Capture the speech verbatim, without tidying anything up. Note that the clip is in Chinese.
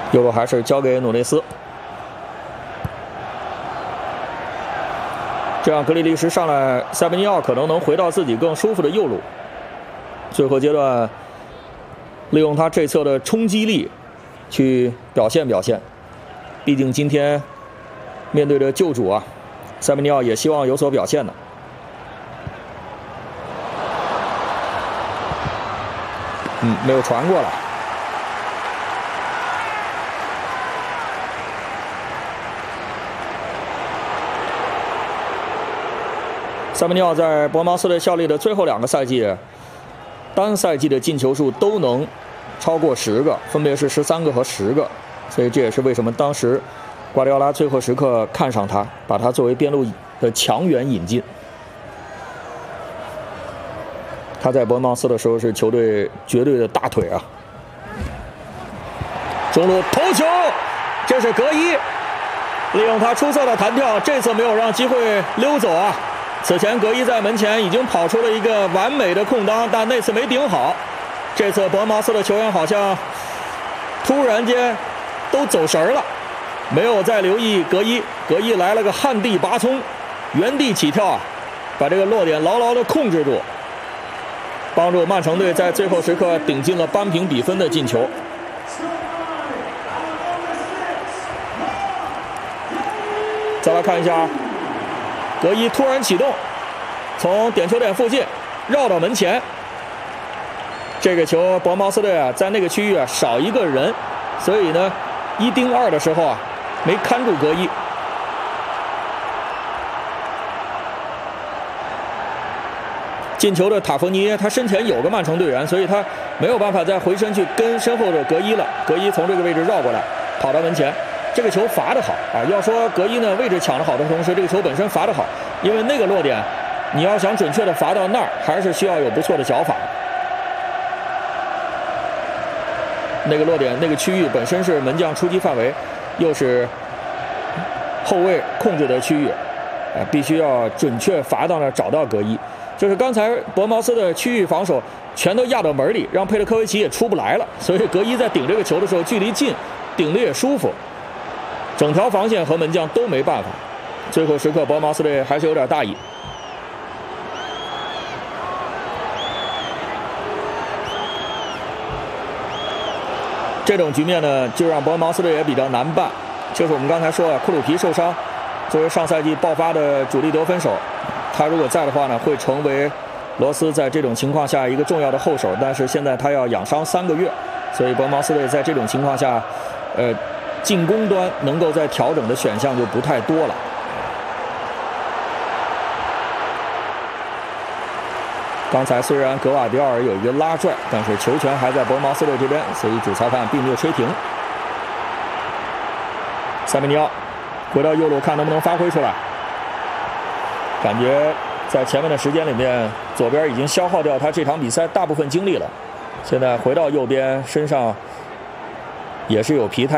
右路还是交给努内斯，这样格里利什上来，塞维尼奥可能能回到自己更舒服的右路。最后阶段，利用他这侧的冲击力去表现表现。毕竟今天面对着旧主啊，塞维尼奥也希望有所表现的。嗯，没有传过来。塞维尼奥在博茅斯队效力的最后两个赛季，单赛季的进球数都能超过十个，分别是十三个和十个，所以这也是为什么当时瓜迪奥拉最后时刻看上他，把他作为边路的强援引进。他在博茅斯的时候是球队绝对的大腿啊！中路头球，这是格伊，利用他出色的弹跳，这次没有让机会溜走啊！此前格伊在门前已经跑出了一个完美的空当，但那次没顶好。这次博茅斯的球员好像突然间都走神了，没有再留意格伊。格伊来了个旱地拔葱，原地起跳啊，把这个落点牢牢地控制住，帮助曼城队在最后时刻顶进了扳平比分的进球。再来看一下，格伊突然启动，从点球点附近绕到门前。这个球博茅斯队啊，在那个区域啊少一个人，所以呢，一盯二的时候啊，没看住格伊。进球的塔弗尼，他身前有个曼城队员，所以他没有办法再回身去跟身后的格伊了。格伊从这个位置绕过来，跑到门前。这个球罚得好啊！要说格伊呢位置抢得好的同时，这个球本身罚得好，因为那个落点，你要想准确的罚到那儿，还是需要有不错的脚法。那个落点，那个区域本身是门将出击范围，又是后卫控制的区域，啊，必须要准确罚到那儿，找到格伊。就是刚才博茅斯的区域防守全都压到门里，让佩德科维奇也出不来了，所以格伊在顶这个球的时候距离近，顶得也舒服。整条防线和门将都没办法，最后时刻博茅斯队还是有点大意。这种局面呢，就让博茅斯队也比较难办。就是我们刚才说啊，库鲁皮受伤，作为上赛季爆发的主力得分手，他如果在的话呢，会成为罗斯在这种情况下一个重要的后手。但是现在他要养伤三个月，所以博茅斯队在这种情况下，呃。进攻端能够再调整的选项就不太多了。刚才虽然格瓦迪奥尔有一个拉拽，但是球权还在博茅斯队这边，所以主裁判并没有吹停。塞维尼奥回到右路，看能不能发挥出来。感觉在前面的时间里面，左边已经消耗掉他这场比赛大部分精力了。现在回到右边，身上也是有疲态。